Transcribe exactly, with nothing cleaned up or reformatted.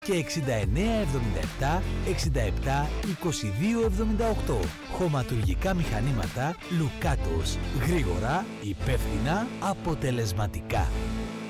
και εξήντα εννέα εβδομήντα επτά εξήντα επτά είκοσι δύο εβδομήντα οκτώ. Χωματουργικά μηχανήματα Λουκάτος. Γρήγορα, υπεύθυνα, αποτελεσματικά.